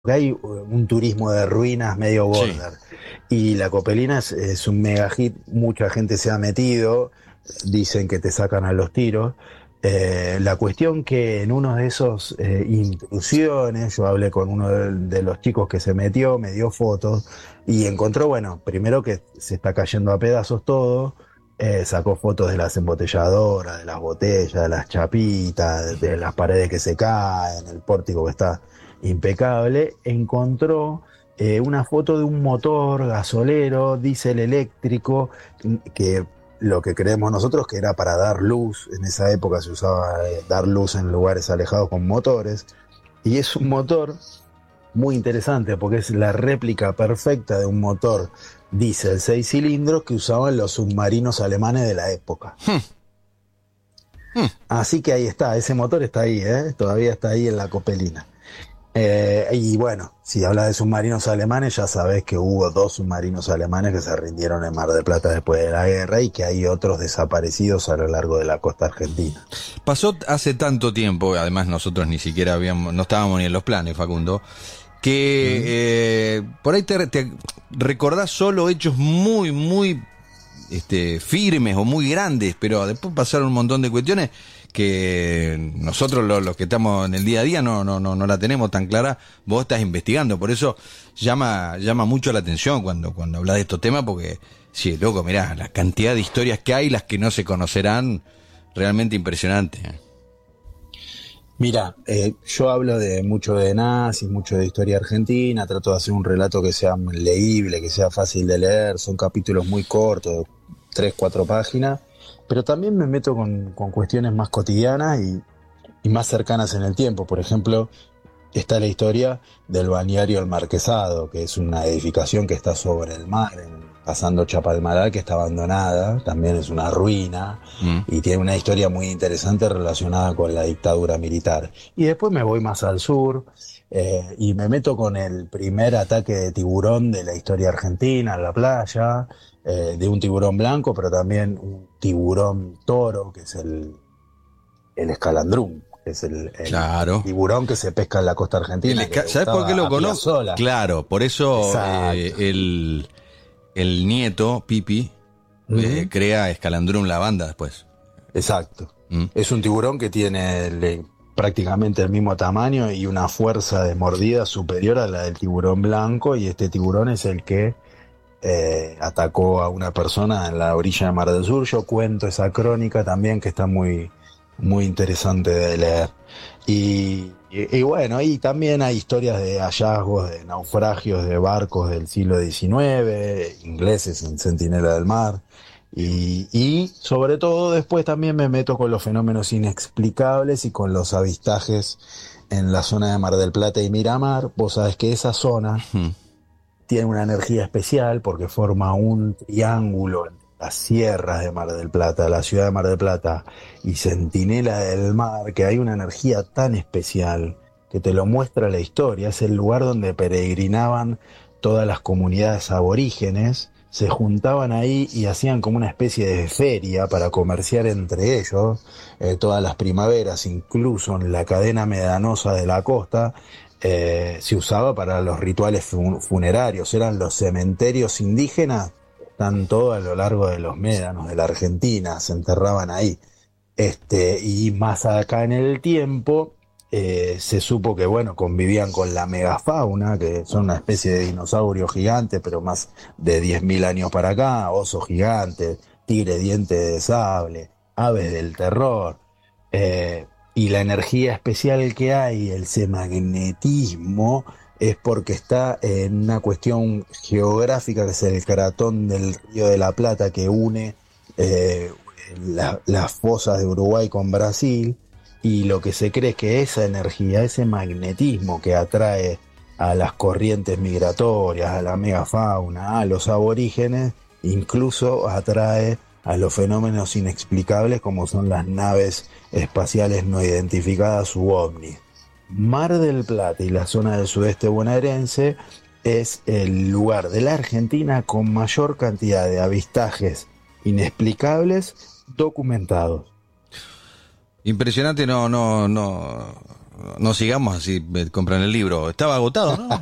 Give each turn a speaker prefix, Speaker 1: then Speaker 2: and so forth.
Speaker 1: hay un turismo de ruinas medio
Speaker 2: Sí.
Speaker 1: border. Y la Copelina es un mega hit, mucha gente se ha metido, dicen que te sacan a los tiros. La cuestión que en uno de esos intrusiones, yo hablé con uno de los chicos que se metió, me dio fotos y encontró, bueno, primero que se está cayendo a pedazos todo, sacó fotos de las embotelladoras, de las botellas, de las chapitas, de las paredes que se caen, el pórtico que está impecable. Encontró una foto de un motor gasolero, diésel eléctrico, que lo que creemos nosotros que era para dar luz. En esa época se usaba dar luz en lugares alejados con motores, y es un motor muy interesante porque es la réplica perfecta de un motor diésel 6 cilindros que usaban los submarinos alemanes de la época.
Speaker 2: Hmm, hmm.
Speaker 1: Así que ahí está, ese motor está ahí, todavía está ahí en la Copelina. Y bueno, si hablas de submarinos alemanes, ya sabes que hubo dos submarinos alemanes que se rindieron en Mar del Plata después de la guerra y que hay otros desaparecidos a lo largo de la costa argentina.
Speaker 2: Pasó hace tanto tiempo, además nosotros ni siquiera habíamos, no estábamos ni en los planes, Facundo, que
Speaker 1: ¿Mm?
Speaker 2: por ahí te recordás solo hechos muy firmes o muy grandes, pero después pasaron un montón de cuestiones que nosotros los que estamos en el día a día no la tenemos tan clara. Vos estás investigando, por eso llama mucho la atención cuando hablas de estos temas, porque sí, loco, mirá, la cantidad de historias que hay, las que no se conocerán, realmente impresionante.
Speaker 1: Mira, yo hablo de mucho de nazis, mucho de historia argentina, trato de hacer un relato que sea leíble, que sea fácil de leer, son capítulos muy cortos, de 3, 4 páginas, pero también me meto con cuestiones más cotidianas y más cercanas en el tiempo. Por ejemplo, está la historia del balneario El Marquesado, que es una edificación que está sobre el mar, pasando Chapalmalal, que está abandonada, también es una ruina,
Speaker 2: Mm.
Speaker 1: y tiene una historia muy interesante relacionada con la dictadura militar. Y después me voy más al sur, y me meto con el primer ataque de tiburón de la historia argentina en la playa, de un tiburón blanco, pero también un tiburón toro, que es el escalandrún, que es el
Speaker 2: Claro.
Speaker 1: tiburón que se pesca en la costa argentina, que le
Speaker 2: ¿Sabes por qué
Speaker 1: gustaba
Speaker 2: lo
Speaker 1: a
Speaker 2: conozco?
Speaker 1: Piazzolla.
Speaker 2: Claro, por eso
Speaker 1: Exacto.
Speaker 2: el nieto, Pipi,
Speaker 1: Ujú.
Speaker 2: crea Escalandrum la banda después.
Speaker 1: Exacto.
Speaker 2: Mm.
Speaker 1: Es un tiburón que tiene prácticamente el mismo tamaño y una fuerza de mordida superior a la del tiburón blanco, y este tiburón es el que atacó a una persona en la orilla de Mar del Sur. Yo cuento esa crónica también, que está muy interesante de leer. Y bueno, y también hay historias de hallazgos, de naufragios de barcos del siglo XIX, ingleses en Centinela del Mar. Y sobre todo después también me meto con los fenómenos inexplicables y con los avistajes en la zona de Mar del Plata y Miramar. Vos sabés que esa zona
Speaker 2: Mm.
Speaker 1: tiene una energía especial porque forma un triángulo entre las sierras de Mar del Plata, la ciudad de Mar del Plata y Centinela del Mar, que hay una energía tan especial que te lo muestra la historia. Es el lugar donde peregrinaban todas las comunidades aborígenes, se juntaban ahí y hacían como una especie de feria para comerciar entre ellos, todas las primaveras, incluso en la cadena medanosa de la costa. Se usaba para los rituales funerarios, eran los cementerios indígenas, están todos a lo largo de los médanos de la Argentina, se enterraban ahí. Y más acá en el tiempo, se supo que, bueno, convivían con la megafauna, que son una especie de dinosaurio gigante, pero más de 10.000 años para acá, oso gigante, tigre diente de sable, aves del terror. Y la energía especial que hay, ese magnetismo, es porque está en una cuestión geográfica que es el cratón del Río de la Plata, que une eh, las fosas de Uruguay con Brasil, y lo que se cree es que esa energía, ese magnetismo que atrae a las corrientes migratorias, a la megafauna, a los aborígenes, incluso atrae a los fenómenos inexplicables como son las naves espaciales no identificadas u ovnis. Mar del Plata y la zona del sudeste bonaerense es el lugar de la Argentina con mayor cantidad de avistajes inexplicables documentados.
Speaker 2: Impresionante, no. no sigamos así, compran el libro. Estaba agotado, ¿no?